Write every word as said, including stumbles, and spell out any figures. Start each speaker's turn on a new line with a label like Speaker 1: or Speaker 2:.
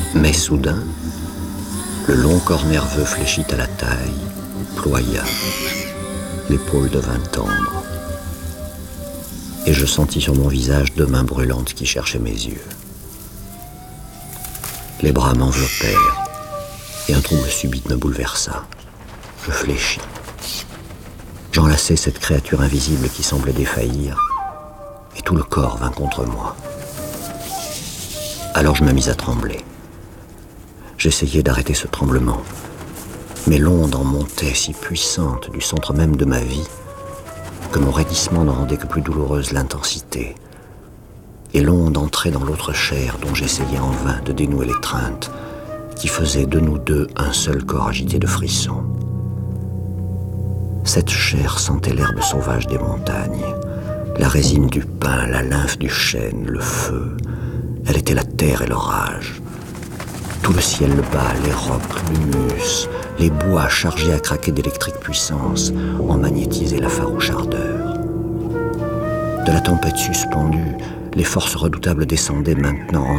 Speaker 1: Mais soudain, le long corps nerveux fléchit à la taille, ploya, l'épaule devint tendre, et je sentis sur mon visage deux mains brûlantes qui cherchaient mes yeux. Les bras m'enveloppèrent, et un trouble subit me bouleversa. Je fléchis. J'enlaçai cette créature invisible qui semblait défaillir, et tout le corps vint contre moi. Alors je me mis à trembler. J'essayais d'arrêter ce tremblement, mais l'onde en montait si puissante du centre même de ma vie que mon raidissement n'en rendait que plus douloureuse l'intensité. Et l'onde entrait dans l'autre chair dont j'essayais en vain de dénouer l'étreinte qui faisait de nous deux un seul corps agité de frissons. Cette chair sentait l'herbe sauvage des montagnes, la résine du pin, la lymphe du chêne, le feu. Elle était la terre et l'orage. Tout le ciel bas, les rocs, l'humus, les bois chargés à craquer d'électrique puissance en magnétisaient la farouche ardeur. De la tempête suspendue, les forces redoutables descendaient maintenant en